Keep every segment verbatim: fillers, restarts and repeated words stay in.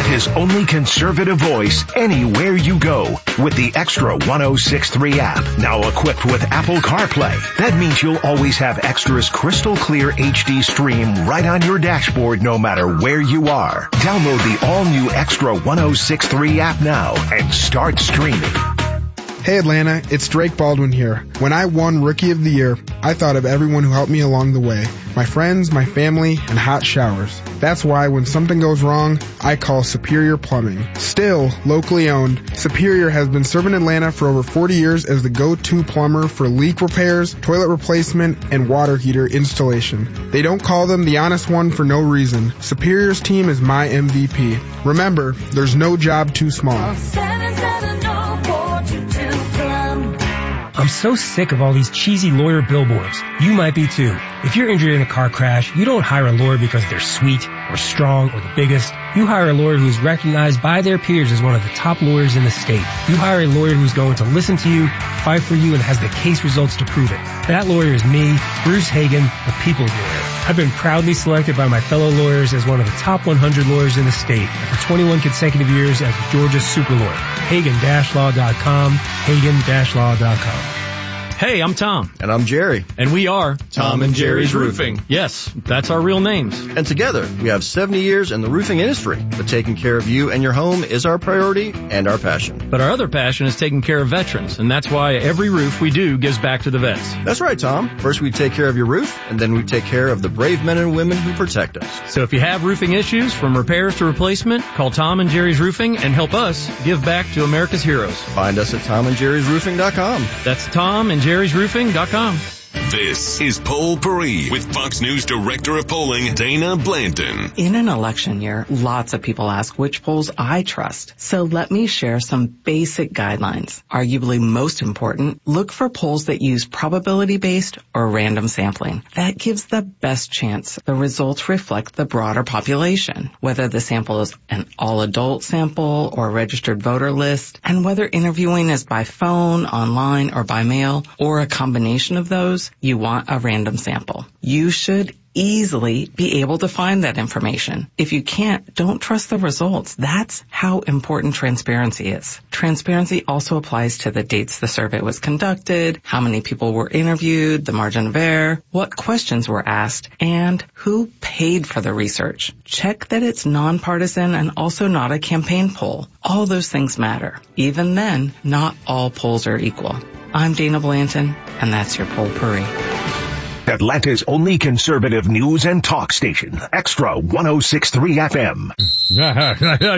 Atlanta's only conservative voice anywhere you go with the Extra one oh six point three app. Now equipped with Apple CarPlay. That means you'll always have Extra's crystal clear H D stream right on your dashboard no matter where you are. Download the all-new Extra one oh six point three app now and start streaming. Hey Atlanta, it's Drake Baldwin here. When I won Rookie of the Year, I thought of everyone who helped me along the way. My friends, my family, and hot showers. That's why when something goes wrong, I call Superior Plumbing. Still locally owned, Superior has been serving Atlanta for over forty years as the go-to plumber for leak repairs, toilet replacement, and water heater installation. They don't call them the honest one for no reason. Superior's team is my M V P. Remember, there's no job too small. I'm so sick of all these cheesy lawyer billboards. You might be too. If you're injured in a car crash, you don't hire a lawyer because they're sweet or strong or the biggest. You hire a lawyer who's recognized by their peers as one of the top lawyers in the state. You hire a lawyer who's going to listen to you, fight for you, and has the case results to prove it. That lawyer is me, Bruce Hagen, the people's lawyer. I've been proudly selected by my fellow lawyers as one of the top one hundred lawyers in the state for twenty-one consecutive years as Georgia's super lawyer. Hagen Law dot com, Hagen Law dot com. Hey, I'm Tom. And I'm Jerry. And we are Tom and Jerry's Roofing. Yes, that's our real names. And together, we have seventy years in the roofing industry. But taking care of you and your home is our priority and our passion. But our other passion is taking care of veterans. And that's why every roof we do gives back to the vets. That's right, Tom. First we take care of your roof, and then we take care of the brave men and women who protect us. So if you have roofing issues, from repairs to replacement, call Tom and Jerry's Roofing and help us give back to America's heroes. Find us at tom and jerry's roofing dot com. That's Tom and Jerry's Roofing dot com. This is Poll Paris with Fox News Director of Polling, Dana Blanton. In an election year, lots of people ask which polls I trust. So let me share some basic guidelines. Arguably most important, look for polls that use probability-based or random sampling. That gives the best chance the results reflect the broader population, whether the sample is an all-adult sample or a registered voter list, and whether interviewing is by phone, online, or by mail, or a combination of those. You want a random sample. You should easily be able to find that information. If you can't, don't trust the results. That's how important transparency is. Transparency also applies to the dates the survey was conducted, how many people were interviewed, the margin of error, what questions were asked, and who paid for the research. Check that it's nonpartisan and also not a campaign poll. All those things matter. Even then, not all polls are equal. I'm Dana Blanton, and that's your Poll Paris. Atlanta's only conservative news and talk station, Extra one oh six point three F M. Yeah,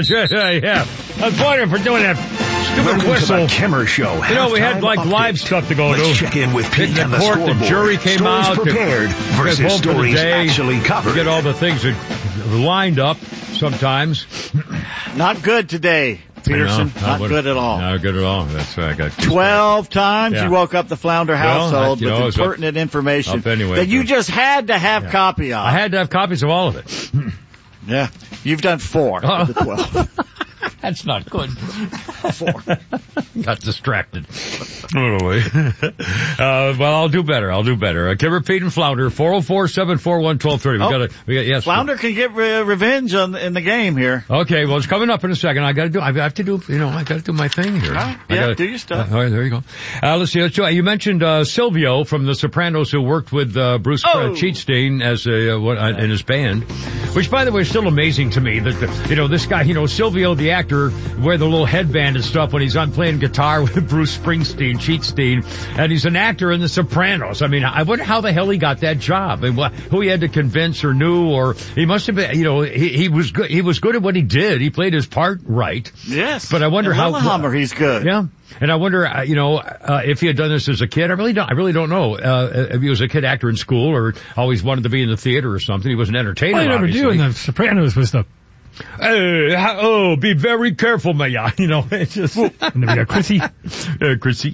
I'm wondering for doing that stupid Welcome whistle. To the Kimmer Show. You know, we had like update. live stuff to go Let's to. check in with Pete in and the the court, scoreboard. the jury came stories out. prepared versus vote stories for the day. actually covered. Get all the things that lined up sometimes. Not good today, Peterson. Know, not what, good at all. Not good at all. That's right. I got Twelve times yeah. you woke up the Flounder household well, I, with know, pertinent up, information up anyway, that you but, just had to have yeah. copy of. I had to have copies of all of it. Yeah, you've done four Oh. of the twelve. That's not good. Four. Got distracted. Anyway. uh, well, I'll do better. I'll do better. Uh, Kimmer, Pete, and Flounder, four oh four, seven four one, one two three oh. We Oh. got we got, yes. Flounder can get re- revenge on in the game here. Okay, well, it's coming up in a second. I gotta do, I have to do, you know, I gotta do my thing here. Right. I Yeah, gotta, do your stuff. Uh, all right, there you go. Uh, let's see, let's do, you mentioned, uh, Silvio from The Sopranos who worked with, uh, Bruce Oh. uh, Cheatstein as a, uh, what, uh, in his band, which by the way is still amazing to me that, the, you know, this guy, you know, Silvio, the actor, wear the little headband and stuff when he's on playing guitar with Bruce Springsteen, Cheatstein, and he's an actor in The Sopranos. I mean, I wonder how the hell he got that job and what, who he had to convince or knew, or he must have been, you know, he, he was good, he was good at what he did. He played his part right. Yes. But I wonder In how. Lillehammer, he's good. Yeah. And I wonder, uh, you know, uh, if he had done this as a kid. I really don't, I really don't know, uh, if he was a kid actor in school or always wanted to be in the theater or something. He was an entertainer, All you ever obviously. do in The Sopranos was the Hey, oh, be very careful, Maya. You know, it's just. and then we got Chrissy. Uh, Chrissy.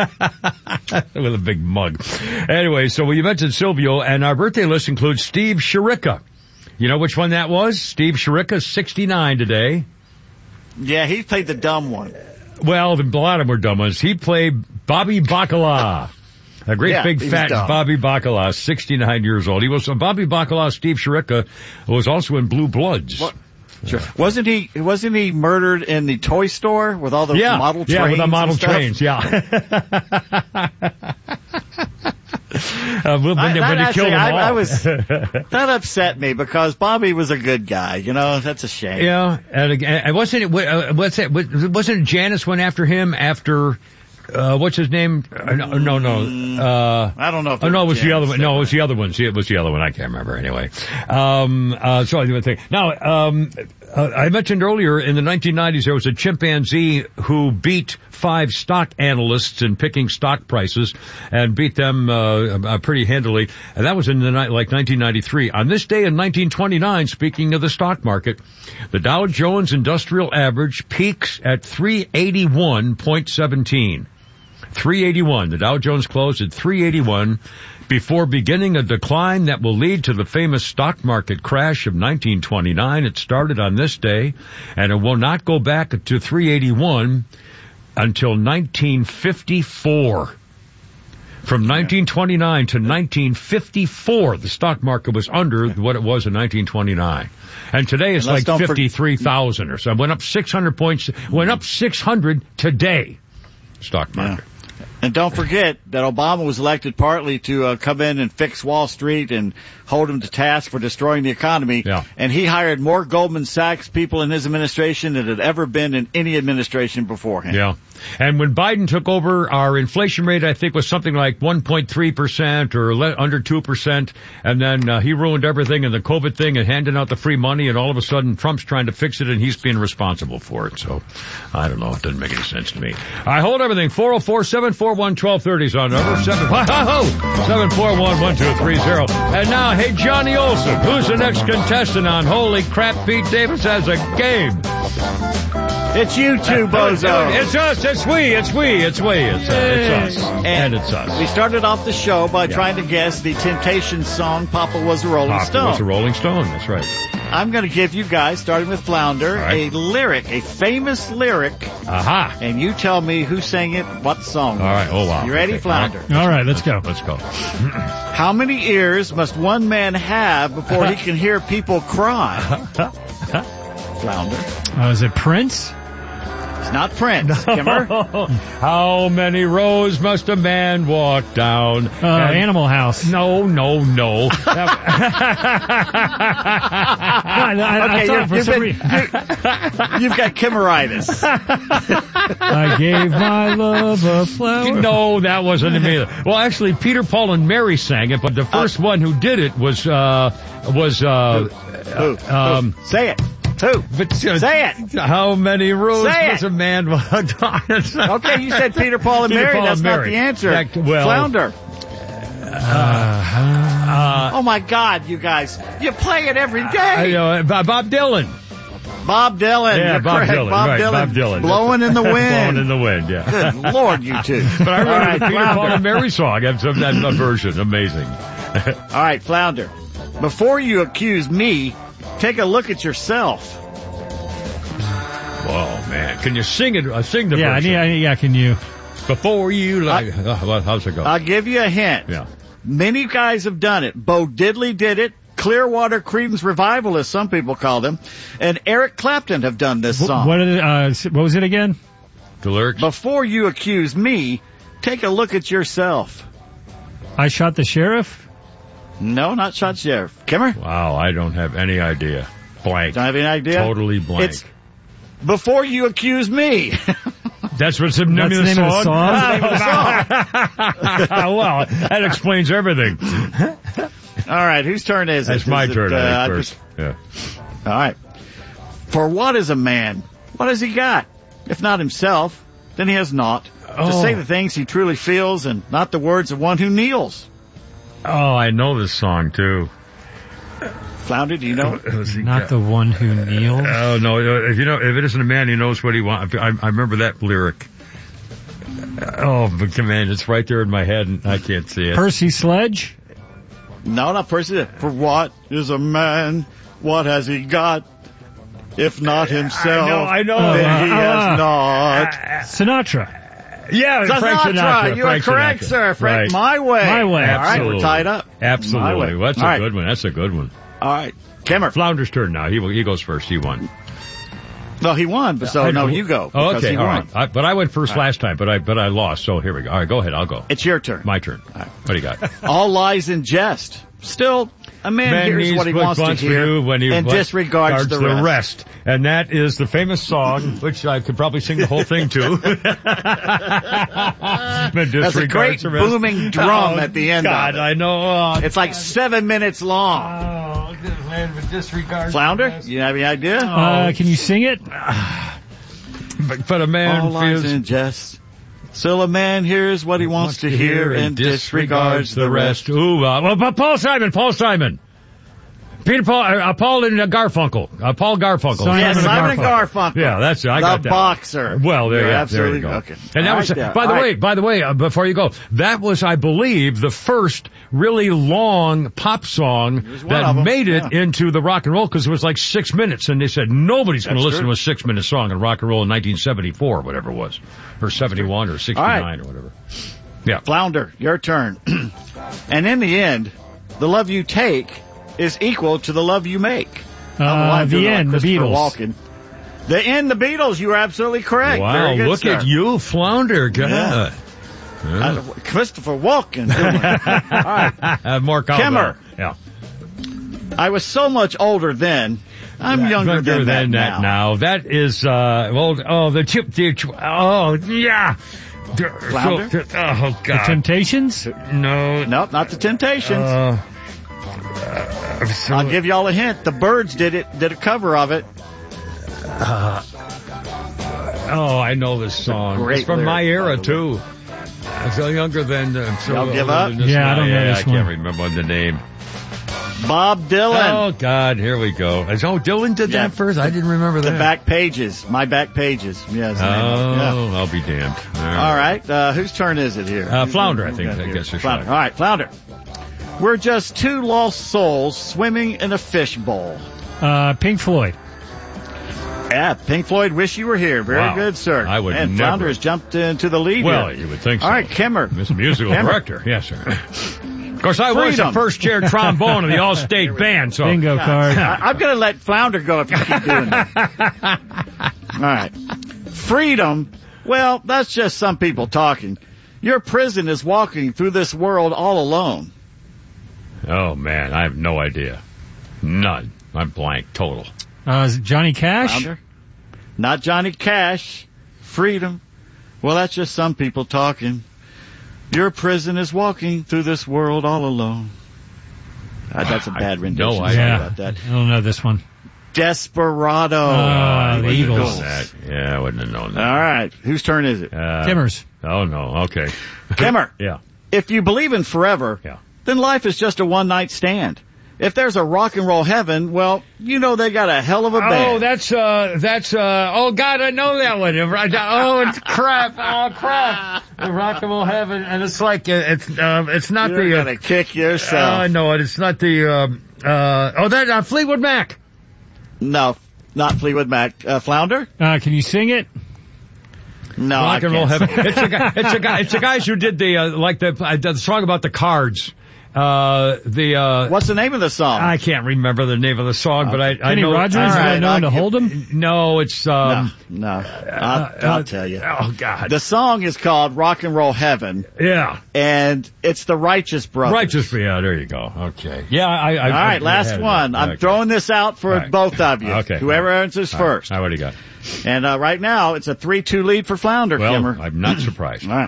With a big mug. Anyway, so you mentioned Silvio, and our birthday list includes Steve Shirika. You know which one that was? Steve Shirika, sixty-nine today. Yeah, he played the dumb one. Well, a lot of them were dumb ones. He played Bobby Bacala. A great Yeah, big he was fat dumb. Bobby Bacala, sixty-nine years old. He was, uh, Bobby Bacala, Steve Shirika, was also in Blue Bloods. What? Sure. Wasn't he? Wasn't he murdered in the toy store with all the yeah, model trains? Yeah, with the model and stuff? trains. Yeah. uh, when, I, when that, they killed them I, all. I was that upset me because Bobby was a good guy. You know, that's a shame. Yeah, and again, and wasn't it? Uh, what's it? Wasn't Janice went after him after? Uh, what's his name? Uh, no, no, no. Uh, I don't know. If oh no, it was Janice the other one. No, it was there. the other one. See, it was the other one. I can't remember anyway. Um, uh, so I do think now. Um, uh, I mentioned earlier in the nineteen nineties there was a chimpanzee who beat five stock analysts in picking stock prices and beat them uh, uh, pretty handily. And that was in the night like nineteen ninety-three. On this day in nineteen twenty-nine, speaking of the stock market, the Dow Jones Industrial Average peaks at three eighty-one point one seven. three eighty-one. The Dow Jones closed at three eighty-one before beginning a decline that will lead to the famous stock market crash of nineteen twenty-nine. It started on this day, and it will not go back to three eighty-one until nineteen fifty-four. From nineteen twenty-nine to nineteen fifty-four, the stock market was under what it was in nineteen twenty-nine. And today it's like fifty-three thousand or so. It went up six hundred points, went up six hundred today. Stock market. Yeah. And don't forget that Obama was elected partly to uh, come in and fix Wall Street and hold him to task for destroying the economy. Yeah. And he hired more Goldman Sachs people in his administration than had ever been in any administration before him. Yeah. And when Biden took over, our inflation rate, I think, was something like one point three percent or le- under two percent. And then uh, he ruined everything and the COVID thing and handing out the free money. And all of a sudden, Trump's trying to fix it and he's being responsible for it. So I don't know. It doesn't make any sense to me. I hold everything. four oh four, seven four one, one two three oh is on number. seven four one, one two three oh. And now, hey, Johnny Olson, who's the next contestant on Holy Crap, Pete Davis Has a Game? It's you two, bozo. It's us. It's we. It's we. It's we. It's, uh, it's us. And, And it's us. We started off the show by Yeah. trying to guess the Temptations song, Papa Was a Rolling Papa Stone. was a Rolling Stone. That's right. I'm going to give you guys, starting with Flounder, All right. a lyric, a famous lyric, Aha. and you tell me who sang it, what song. All right. Oh, wow. You ready, Okay. Flounder? All right, let's go. Let's go. How many ears must one man have before he can hear people cry? Flounder. Uh, is it Prince? It's not Prince. Kimmer? How many rows must a man walk down? Uh, Animal House. No, no, no. I, I, I Okay, thought you, for you've, some been, reason- you, you've got Kimmeritis. I gave my love a flower. No, that wasn't me. Well, actually, Peter, Paul, and Mary sang it, but the first Uh, one who did it was, uh, was, uh, Who? um, Who? Say it. Who? but, uh, Say it. How many rows Say must it. a man walk down? Okay, you said Peter, Paul, and Peter, Mary. Paul, That's and not Mary. the answer. That- well- Flounder. Uh, Oh, my God, you guys. You play it every I day. know, Bob Bob Dylan. Bob Dylan. Yeah, You're Bob correct. Dylan. Bob right, Dylan. Bob Dylan. Blowing in the wind. Blowing in the wind, yeah. Good Lord, you two. But I remember All right, the Peter, Flounder. Paul, and Mary song. That's a, that's a version. Amazing. All right, Flounder. Before you accuse me, take a look at yourself. Whoa, man. Can you sing it? Uh, sing the Yeah, I version. need, I need, yeah, can you? Before you like, uh, what- how's it go? I'll give you a hint. yeah. Many guys have done it. Bo Diddley did it. Clearwater Creedence Revivalists, some people call them. And Eric Clapton have done this song. What, did it, uh, what was it again? The lyrics? Before you accuse me, take a look at yourself. I shot the sheriff? No, not Shot Sheriff. Kimmer? Wow, I don't have any idea. Blank. Don't have any idea? Totally blank. It's Before You Accuse Me. That's what's the name, That's of, the the name of the song? Well, that explains everything. All right, whose turn is it? That's my Is it, turn, uh, I I think, first. Yeah. All right. For what is a man? What has he got? If not himself, then he has naught. To Oh. say the things he truly feels and not the words of one who kneels. Oh, I know this song, too. Flounder, do you know? Not the one who kneels? Oh, no. If you know, if it isn't a man, he knows what he wants. I, I remember that lyric. Oh, but man, it's right there in my head, and I can't see it. Percy Sledge? No, not Percy. For what is a man? What has he got? If not himself, I know, I know. Uh, then he uh, has not. Sinatra. Yeah, Frank Sinatra, Sinatra. you are Frank correct, Sinatra. sir. Frank, Right. my way. My way. All right, we're Absolutely. tied up. My Absolutely. way. That's a All right. good one. That's a good one. All right. Kimmer. Flounder's turn now. He he goes first. He won. No, he won, but so I, no, you go. Oh, okay, he all won. right. I, but I went first All right. last time, but I but I lost. So here we go. All right, go ahead. I'll go. It's your turn. My turn. All right. What do you got? All lies in jest. Still, a man, Man hears needs what he what wants to wants hear do when he and what disregards the rest. rest. And that is the famous song, which I could probably sing the whole thing to. That's a great booming drum oh, at the end God, of it. I know. Oh, it's like seven minutes long. Oh, man, but disregards Flounder, you have any idea? Uh, can you sing it? But, but a man All lies feels... in jest. Still a man hears what he wants, wants to hear and disregards the rest. Ooh, uh, well, Paul Simon, Paul Simon. Peter Paul, uh, Paul and uh, Garfunkel. Uh, Paul Garfunkel. Simon yeah, Simon and Garfunkel. Yeah, that's it. I the got that. The boxer. Well, there, You're yeah, absolutely there you go. Okay. And that All was, right, by the All way, right. by the way, uh, before you go, that was, I believe, the first really long pop song that made it yeah. into the rock and roll because it was like six minutes, and they said nobody's going to listen true. to a six-minute song in rock and roll in nineteen seventy-four, or whatever it was, or seventy-one, or sixty-nine, right. or whatever. Yeah, Flounder, your turn. And in the end, the love you take is equal to the love you make. Uh, the end, like the Beatles. Walken. The end, the Beatles. You are absolutely correct. Wow, Very good, look sir. at you, Flounder. God. Yeah. Yeah. Uh, Christopher Walken. All right. More cowbell. Kimmer. Yeah. I was so much older then. I'm Yeah, younger, younger than, than that, that now. That is, uh, well, oh, the chip, the, oh, yeah. Flounder? Oh, God. The Temptations? No. Nope, not the Temptations. Uh, uh, so, I'll give y'all a hint. The Byrds did it, did a cover of it. Uh, oh, I know this song. Great It's from my lyric, era, too. I'm so younger than, uh, so Y'all give older up? than this Yeah, I don't guy. know Yeah, this I can't one. remember the name. Bob Dylan. Oh, God, here we go. Oh, Dylan did Yeah. that first? I didn't remember that. The back pages. My back pages. Yes. Oh, yeah. I'll be damned. All right. All right. Uh, whose turn is it here? Uh, Flounder, I think. Okay, I here. guess you're Flounder. right. All right, Flounder. We're just two lost souls swimming in a fishbowl. Uh, Pink Floyd. Yeah, Pink Floyd, Wish You Were Here. Very Wow. good, sir. I would and never- Flounder has jumped into the lead Well, here. you would think so. All right, Kimmer. Mister Musical Kimmer. Director. Yes, sir. Of course, I was the Freedom. first chair trombone of the All-State Band, so. Bingo card. I, I'm going to let Flounder go if you keep doing that. All right. Freedom. Well, that's just some people talking. Your prison is walking through this world all alone. Oh, man, I have no idea. None. I'm blank, total. Uh, is it Johnny Cash? Flounder? Not Johnny Cash. Freedom. Well, that's just some people talking. Your prison is walking through this world all alone. Uh, that's a bad rendition. No, I- Sorry Yeah, about that. I don't know this one. Desperado. Uh, I the wouldn't have known Eagles. that. Yeah, I wouldn't have known All that. right. Whose turn is it? Uh, Timmers. Oh, no, okay. Kimmer. Yeah, If you believe in forever, yeah. then life is just a one-night stand. If there's a rock and roll heaven, well, you know they got a hell of a band. Oh, that's, uh, that's, uh, oh, God, I know that one. Oh, it's crap. Oh, crap. The Rock and Roll Heaven, and it's like, uh, it's, uh, it's not You're the, uh, gonna kick yourself. uh, no, it's not the, um, uh, oh, that, uh, Fleetwood Mac. No, not Fleetwood Mac. Uh, Flounder? Uh, can you sing it? No, Rock I and Roll can't. Heaven. It's a guy, it's a guy, it's the guys who did the, uh, like the, uh, the song about the cards. Uh, the, uh, What's the name of the song? I can't remember the name of the song, but I, I Kenny know. Rogers? all Is right, that known I'll to give- hold him? No, it's, um, no, no. I'll, uh, I'll tell you. Oh, God. The song is called Rock and Roll Heaven, Yeah. and it's the Righteous Brothers. Righteous, yeah, there you go. Okay. Yeah, I, I All right, I last had one. that. I'm Okay. throwing this out for All right. both of you. Okay. Whoever answers All right. first. I already got. And uh, right now, it's a three two lead for Flounder, Well, Kimmer. I'm not surprised. All right.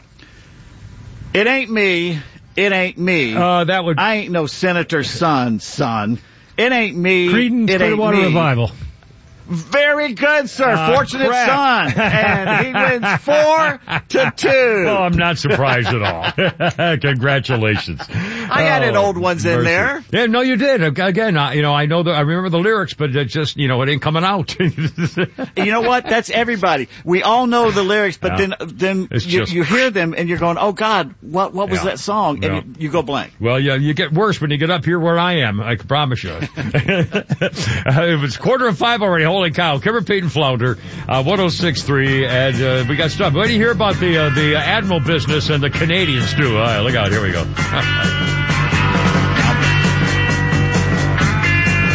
It ain't me. It ain't me. Uh, that would. I ain't no senator's son, son. It ain't me. Creedence it ain't Clearwater me. Revival. Very good, sir. Ah, Fortunate crap. son. And he wins four to two. Oh, I'm not surprised at all. Congratulations. I added Oh, old ones in mercy. there. Yeah, no, you did. Again, I, you know, I know the, I remember the lyrics, but it just, you know, it ain't coming out. You know what? That's everybody. We all know the lyrics, but Yeah. then then It's you, just- you hear them and you're going, oh God, what what was Yeah. that song? And Yeah. you, you go blank. Well, yeah, you get worse when you get up here where I am. I can promise you. uh, it was quarter of five already. Holy cow! Kimmer, Pete, and Flounder, uh, one oh six point three, and uh, we got stuff. What do you hear about the uh, the Admiral business and the Canadians too? All right, look out! Here we go.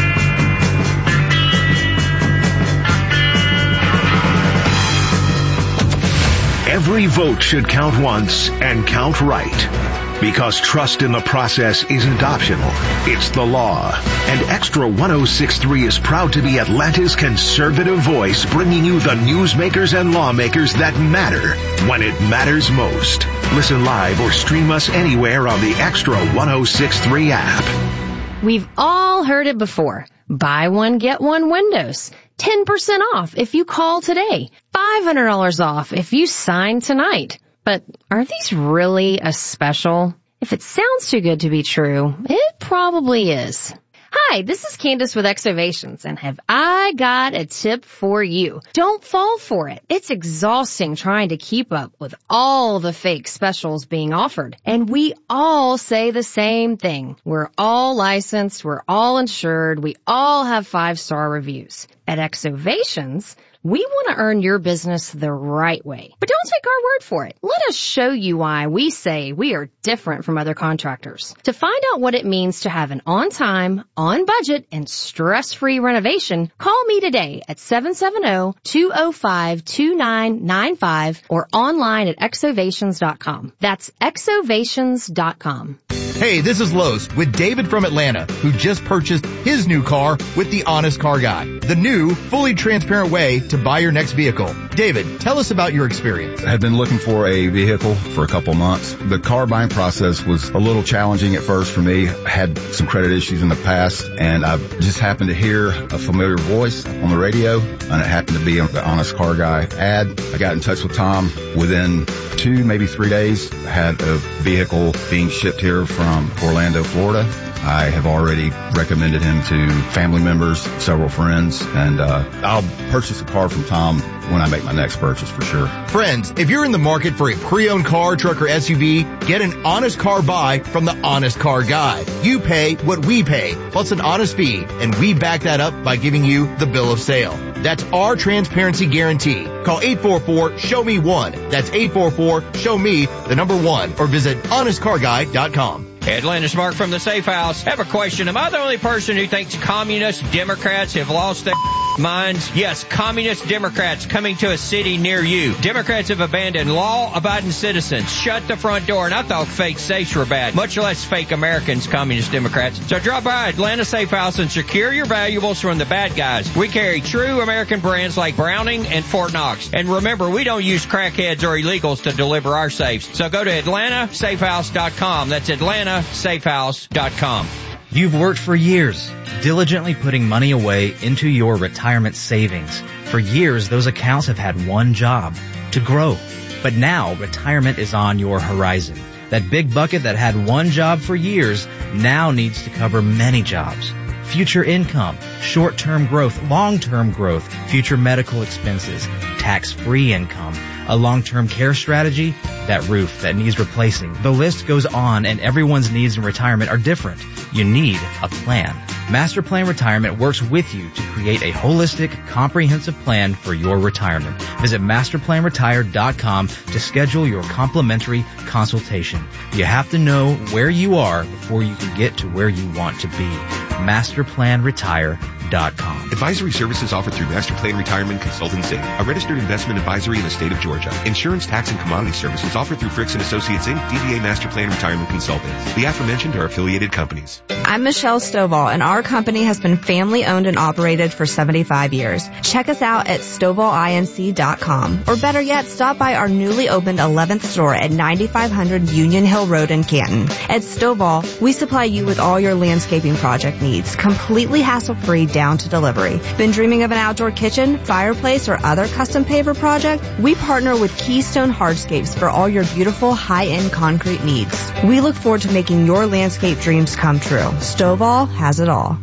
Every vote should count once and count right. Because trust in the process isn't optional, it's the law. And Extra one oh six point three is proud to be Atlanta's conservative voice, bringing you the newsmakers and lawmakers that matter when it matters most. Listen live or stream us anywhere on the Extra one oh six point three app. We've all heard it before. Buy one, get one Windows. ten percent off if you call today. five hundred dollars off if you sign tonight. But are these really a special? If it sounds too good to be true, it probably is. Hi, this is Candace with Exovations, and have I got a tip for you. Don't fall for it. It's exhausting trying to keep up with all the fake specials being offered. And we all say the same thing. We're all licensed, we're all insured, we all have five-star reviews. At Exovations, we want to earn your business the right way. But don't take our word for it. Let us show you why we say we are different from other contractors. To find out what it means to have an on-time, on-budget, and stress-free renovation, call me today at seven seven zero, two zero five, two nine nine five or online at exovations dot com. That's exovations dot com. Hey, this is Lowe's with David from Atlanta, who just purchased his new car with the Honest Car Guy, the new, fully transparent way to buy your next vehicle. David, tell us about your experience. I had been looking for a vehicle for a couple months. The car buying process was a little challenging at first for me. I had some credit issues in the past, and I just happened to hear a familiar voice on the radio, and it happened to be on the Honest Car Guy ad. I got in touch with Tom. Within two, maybe three days, I had a vehicle being shipped here from Orlando, Florida. I have already recommended him to family members, several friends, and uh I'll purchase a car from Tom when I make my next purchase for sure. Friends, if you're in the market for a pre-owned car, truck, or S U V, get an honest car buy from the Honest Car Guy. You pay what we pay, plus an honest fee, and we back that up by giving you the bill of sale. That's our transparency guarantee. Call eight four four, show me one. That's eight four four, show me the number one, or visit honest car guy dot com. Atlanta's Mark from the Safe House. I have a question. Am I the only person who thinks communist Democrats have lost their minds? Yes, communist Democrats coming to a city near you. Democrats have abandoned law-abiding citizens, shut the front door, and I thought fake safes were bad, much less fake Americans, communist Democrats. So drop by Atlanta Safe House and secure your valuables from the bad guys. We carry true American brands like Browning and Fort Knox. And remember, we don't use crackheads or illegals to deliver our safes. So go to atlanta safe house dot com. That's atlanta safe house dot com. You've worked for years, diligently putting money away into your retirement savings. For years, those accounts have had one job, to grow. But now, retirement is on your horizon. That big bucket that had one job for years now needs to cover many jobs. Future income, short-term growth, long-term growth, future medical expenses, tax-free income, a long-term care strategy, that roof that needs replacing. The list goes on, and everyone's needs in retirement are different. You need a plan. Master Plan Retirement works with you to create a holistic, comprehensive plan for your retirement. Visit master plan retire dot com to schedule your complimentary consultation. You have to know where you are before you can get to where you want to be. master plan retire dot com. Advisory services offered through Master Plan Retirement Consultants Incorporated, a registered investment advisory in the state of Georgia. Insurance, tax, and commodity services offered through Fricks and Associates Incorporated, D B A Master Plan Retirement Consultants. The aforementioned are affiliated companies. I'm Michelle Stovall, and our company has been family owned and operated for seventy-five years. Check us out at stovall inc dot com, or better yet, stop by our newly opened eleventh store at ninety-five hundred Union Hill Road in Canton. At Stovall, we supply you with all your landscaping project needs, completely hassle-free down to delivery. Been dreaming of an outdoor kitchen, fireplace, or other custom paver project? We partner with Keystone Hardscapes for all your beautiful high-end concrete needs. We look forward to making your landscape dreams come true. Stovall has it all.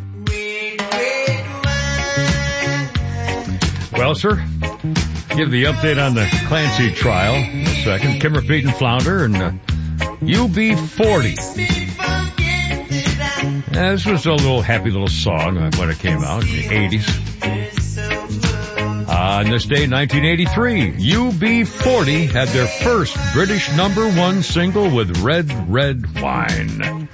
Well, sir, give the update on the Clancy trial in a second. Kimmer Pete and Flounder and uh, U B forty. Yeah, this was a little happy little song when it came out in the eighties. On this day, nineteen eighty-three, U B forty had their first British number one single with Red, Red Wine.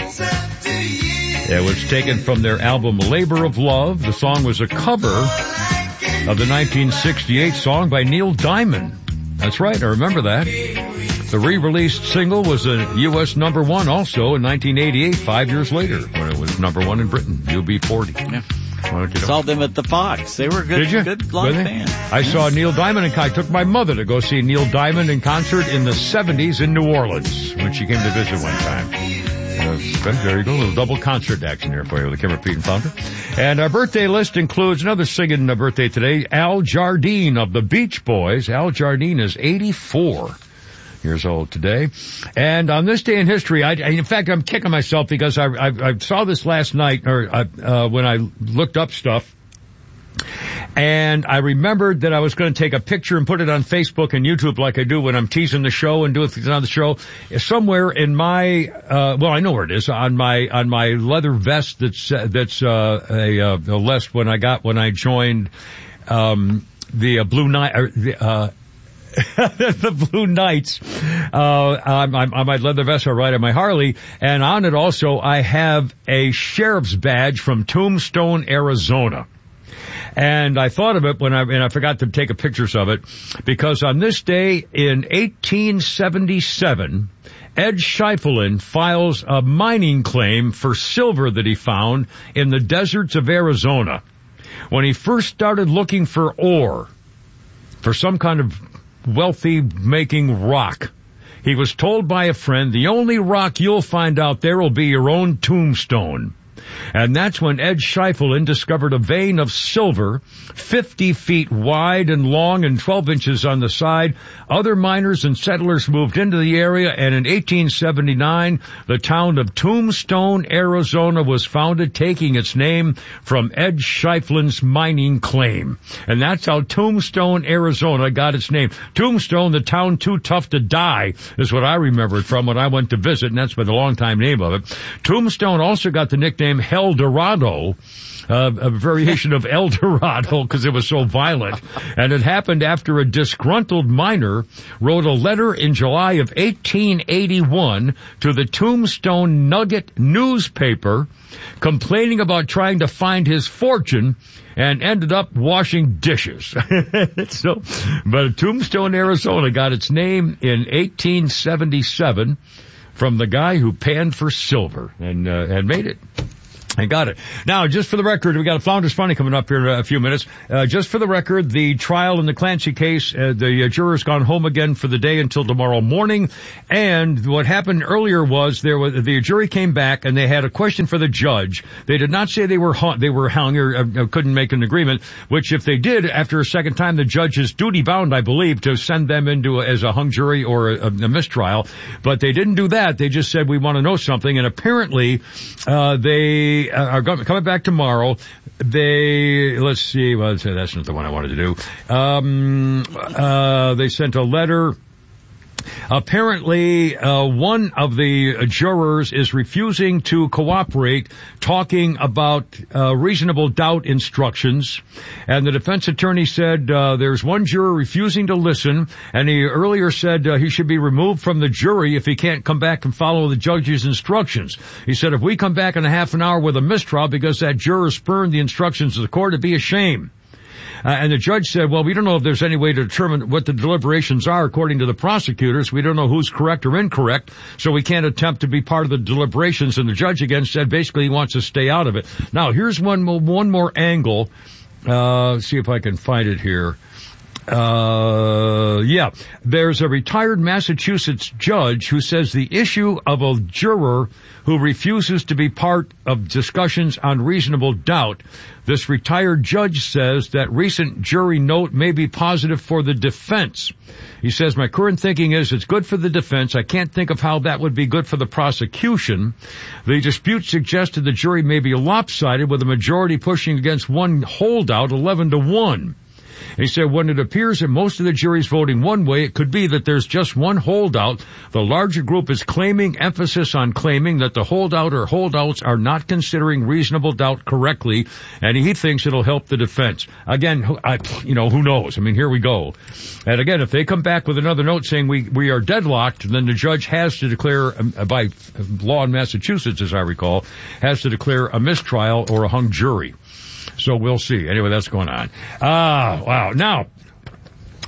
It was taken from their album Labor of Love. The song was a cover of the nineteen sixty-eight song by Neil Diamond. That's right. I remember that. The re-released single was a U S number one also in nineteen eighty-eight, five years later, when it was number one in Britain, U B forty. Yeah. Why don't you know? Saw them at the Fox. They were good, Did you? good live Really? band. I saw Neil Diamond and I took my mother to go see Neil Diamond in concert in the seventies in New Orleans when she came to visit one time. Uh, there you go, a little double concert action there for you with the Kimmer Pete and Founder. And our birthday list includes another singing birthday today, Al Jardine of the Beach Boys. Al Jardine is eighty-four years old today. And on this day in history, I, in fact, I'm kicking myself because I, I, I saw this last night, or uh, when I looked up stuff. And I remembered that I was going to take a picture and put it on Facebook and YouTube like I do when I'm teasing the show and doing things on the show. Somewhere in my, uh, well, I know where it is, on my, on my leather vest that's, uh, that's, uh, a, uh, a list when I got, when I joined, um, the uh, Blue Night, uh, the, uh, the Blue Knights, uh, on, on my leather vest, I ride on my Harley, and on it also I have a sheriff's badge from Tombstone, Arizona. And I thought of it when I, and I forgot to take a pictures of it, because on this day in eighteen seventy-seven, Ed Scheifelin files a mining claim for silver that he found in the deserts of Arizona. When he first started looking for ore, for some kind of wealthy making rock, he was told by a friend, the only rock you'll find out there will be your own tombstone. And that's when Ed Scheifelin discovered a vein of silver, fifty feet wide and long and twelve inches on the side. Other miners and settlers moved into the area, and in eighteen seventy-nine, the town of Tombstone, Arizona was founded, taking its name from Ed Scheifelin's mining claim. And that's how Tombstone, Arizona got its name. Tombstone, the town too tough to die, is what I remember it from when I went to visit, and that's been a long time name of it. Tombstone also got the nickname Hell Dorado, uh, a variation of El Dorado because it was so violent. And it happened after a disgruntled miner wrote a letter in July of eighteen eighty-one to the Tombstone Nugget newspaper complaining about trying to find his fortune, and ended up washing dishes. So, but Tombstone, Arizona got its name in eighteen seventy-seven from the guy who panned for silver and, uh, and made it. I got it. Now, just for the record, we got a Flounders Funny coming up here in a few minutes. Uh, just for the record, the trial in the Clancy case, uh, the uh, jurors gone home again for the day until tomorrow morning. And what happened earlier was there was the jury came back and they had a question for the judge. They did not say they were hung, they were hung or uh, couldn't make an agreement. Which, if they did, after a second time, the judge is duty bound, I believe, to send them into a, as a hung jury or a, a mistrial. But they didn't do that. They just said we want to know something. And apparently, uh, they. are coming back tomorrow. They, let's see, well, that's not the one I wanted to do. Um, uh, they sent a letter. Apparently, uh, one of the jurors is refusing to cooperate, talking about uh, reasonable doubt instructions. And the defense attorney said uh, there's one juror refusing to listen, and he earlier said uh, he should be removed from the jury if he can't come back and follow the judge's instructions. He said if we come back in a half an hour with a mistrial because that juror spurned the instructions of the court, it'd be a shame. Uh, and the judge said, well, we don't know if there's any way to determine what the deliberations are according to the prosecutors. We don't know who's correct or incorrect, so we can't attempt to be part of the deliberations. And the judge again said basically he wants to stay out of it. Now, here's one, one more angle. Uh, see if I can find it here. Uh, yeah, there's a retired Massachusetts judge who says the issue of a juror who refuses to be part of discussions on reasonable doubt. This retired judge says that recent jury note may be positive for the defense. He says, my current thinking is it's good for the defense. I can't think of how that would be good for the prosecution. The dispute suggested the jury may be lopsided with a majority pushing against one holdout, eleven to one. He said, when it appears that most of the jury's voting one way, it could be that there's just one holdout. The larger group is claiming, emphasis on claiming, that the holdout or holdouts are not considering reasonable doubt correctly, and he thinks it'll help the defense. Again, I, you know, who knows? I mean, here we go. And again, if they come back with another note saying we, we are deadlocked, then the judge has to declare, um, by law in Massachusetts, as I recall, has to declare a mistrial or a hung jury. So we'll see. Anyway, that's going on. Ah, wow. Now,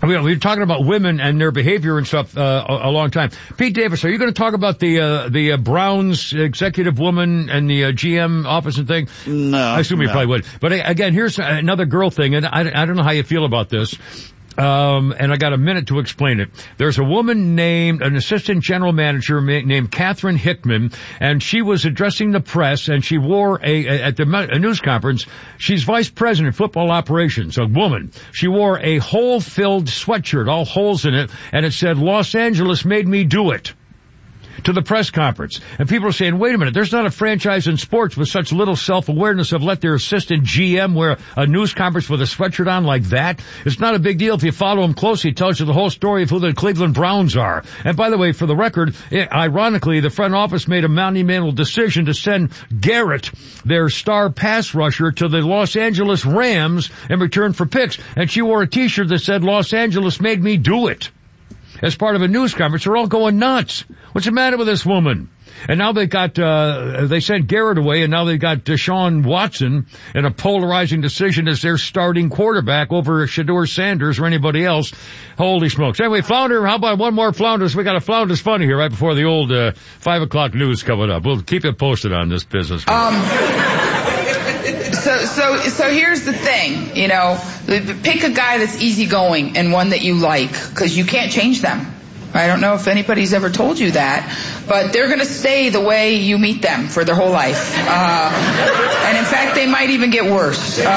I mean, we've been talking about women and their behavior and stuff uh, a, a long time. Pete Davis, are you going to talk about the uh, the uh, Browns executive woman and the uh, G M office and thing? No. I assume you no. probably would. But uh, again, here's another girl thing, and I, I don't know how you feel about this. Um, and I got a minute to explain it. There's a woman named, an assistant general manager ma- named Catherine Hickman, and she was addressing the press, and she wore a, a at the a news conference, she's vice president of football operations, a woman. She wore a hole-filled sweatshirt, all holes in it, and it said, Los Angeles made me do it, to the press conference. And people are saying, wait a minute, there's not a franchise in sports with such little self-awareness of let their assistant G M wear a news conference with a sweatshirt on like that. It's not a big deal if you follow him closely. It tells you the whole story of who the Cleveland Browns are. And by the way, for the record, it, ironically, the front office made a monumental decision to send Garrett, their star pass rusher, to the Los Angeles Rams in return for picks. And she wore a t-shirt that said, Los Angeles made me do it, as part of a news conference. They're all going nuts. What's the matter with this woman? And now they got, uh, they sent Garrett away, and now they got Deshaun Watson in a polarizing decision as their starting quarterback over Shedeur Sanders or anybody else. Holy smokes. Anyway, Flounder, how about one more Flounders? We got a Flounders Funny here right before the old, uh, five o'clock news coming up. We'll keep you posted on this business. Um, so, so, so here's the thing, you know, pick a guy that's easygoing and one that you like, because you can't change them. I don't know if anybody's ever told you that, but they're going to stay the way you meet them for their whole life. Uh, and in fact, they might even get worse. Uh,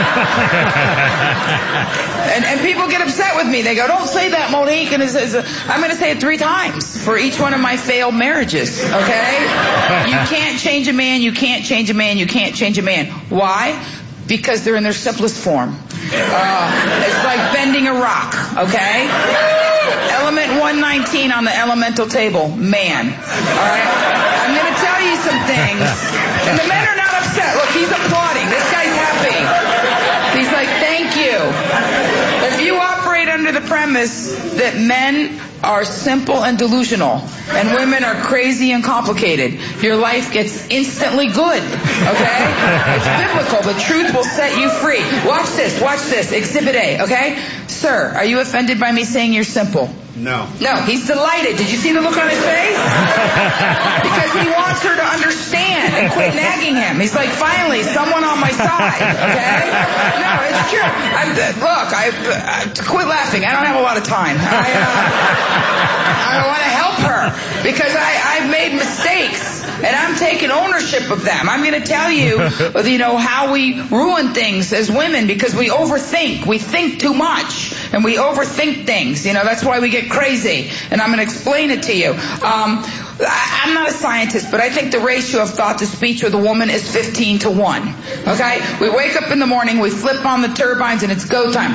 and, and people get upset with me. They go, don't say that, Monique. And it's, it's, I'm going to say it three times for each one of my failed marriages, okay? You can't change a man, you can't change a man, you can't change a man. Why? Because they're in their simplest form. Uh, it's like bending a rock, okay? Element one nineteen on the elemental table, man. All right? I'm going to tell you some things. And the men are not upset. Look, he's applauding. This guy's happy. He's like, thank you. If you operate under the premise that men are simple and delusional and women are crazy and complicated, your life gets instantly good, okay? It's biblical. The truth will set you free. Watch this, watch this. Exhibit A, okay? Sir, are you offended by me saying you're simple? No. No, he's delighted. Did you see the look on his face? Because he wants her to understand and quit nagging him. He's like, finally, someone on my side, okay? No, it's true. I'm, look, I, uh, quit laughing. I don't have a lot of time. I, uh, I want to help her because I, I've made mistakes and I'm taking ownership of them. I'm going to tell you, you know, how we ruin things as women because we overthink. We think too much and we overthink things. You know, that's why we get crazy. And I'm going to explain it to you. Um, I, I'm not a scientist, but I think the ratio of thought to speech with a woman is fifteen to one. Okay? We wake up in the morning, we flip on the turbines, and it's go time.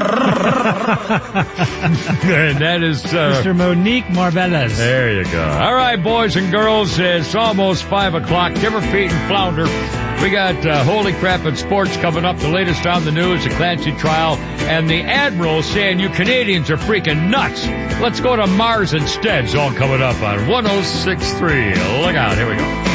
And that is uh, Mister Monique Marvelez. There you go. All right, boys and girls, it's almost five o'clock. Timber Feet and Flounder. We got uh, Holy Crap at Sports coming up, the latest on the news, the Clancy trial, and the Admiral saying you Canadians are freaking nuts. Let's go to Mars instead. It's all coming up on one oh six point three. Look out. Here we go.